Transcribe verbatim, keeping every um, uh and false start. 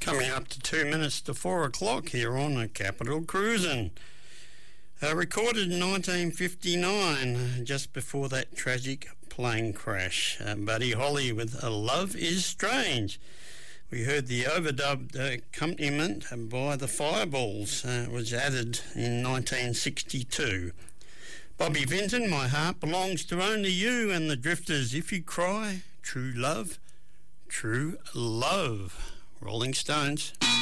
Coming up to two minutes to four o'clock here on a Capital Cruisin'. Uh, recorded in nineteen fifty-nine, just before that tragic plane crash. Uh, Buddy Holly with A Love Is Strange. We heard the overdubbed uh, accompaniment by the Fireballs. Uh, it was added in nineteen sixty-two. Bobby Vinton, My Heart Belongs to Only You, and the Drifters, If You Cry, True Love, True Love. Rolling Stones.